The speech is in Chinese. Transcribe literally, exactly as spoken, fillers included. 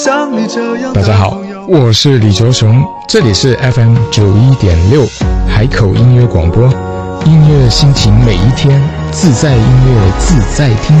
大家好，我是李卓雄，这里是 F M 九一点六海口音乐广播，音乐心情每一天，自在音乐自在听。